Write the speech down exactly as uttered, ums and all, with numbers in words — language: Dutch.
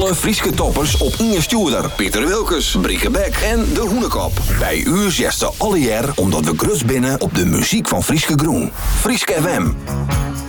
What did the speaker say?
alle Frieske toppers op Inge Stuurder, Pieter Wilkes, Brieke Beck en De Hoenekop. Bij u zesten alle jaar omdat we grus binnen op de muziek van Frieske Groen. Frieske F M.